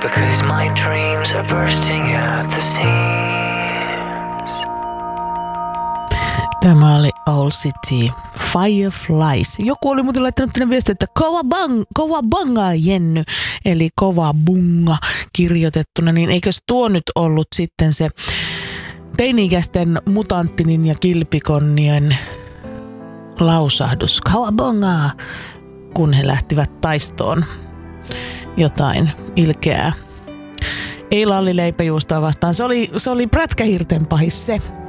because my dreams are bursting at the seams. Tämä oli Owl City Fireflies. Joku oli muuten laittanut tänne viestiä, että kova banga Jenny, eli kova bunga kirjoitettuna, niin eikös tuo nyt ollut sitten se teini-ikäisten Mutanttinin ja Kilpikonnien lausahdus, kawabongaa, kun he lähtivät taistoon jotain ilkeää. Ei lallileipäjuustoa vastaan, se oli prätkähirten pahis se.